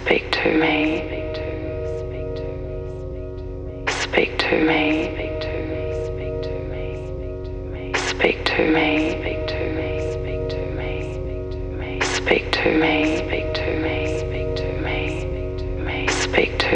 Speak to me. Speak to me. Speak to me. Speak to me. Speak to me. Speak to me. Speak to me. Speak to me. Speak to me. Speak to me. Speak to